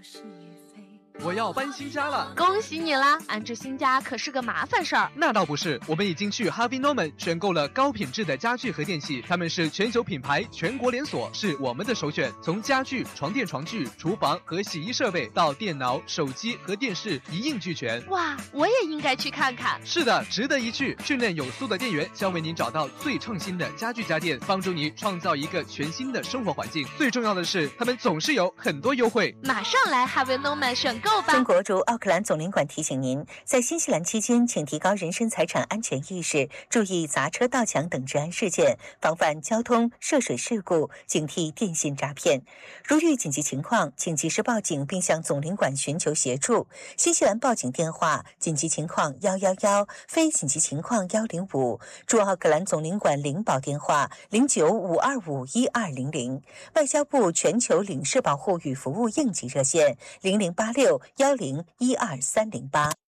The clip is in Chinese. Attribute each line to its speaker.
Speaker 1: 我要搬新家了，
Speaker 2: 恭喜你啦！安置新家可是个麻烦事儿。
Speaker 1: 那倒不是，我们已经去 Harvey Norman 选购了高品质的家具和电器，他们是全球品牌，全国连锁，是我们的首选。从家具、床垫、床具、厨房和洗衣设备到电脑、手机和电视一应俱全。
Speaker 2: 哇，我也应该去看看。
Speaker 1: 是的，值得一去。训练有素的店员将为您找到最创新的家具家电，帮助你创造一个全新的生活环境。最重要的是，他们总是有很多优惠。
Speaker 2: 马上来 Harvey Norman 选购吧。
Speaker 3: 中国驻奥克兰总领馆提醒您，在新西兰期间，请提高人身财产安全意识，注意砸车、盗抢等治安事件，防范交通涉水事故，警惕电信诈骗。如遇紧急情况，请及时报警并向总领馆寻求协助。新西兰报警电话：紧急情况111，非紧急情况105。驻奥克兰总领馆领保电话0952512200。外交部全球领事保护与服务应急热线008610123008。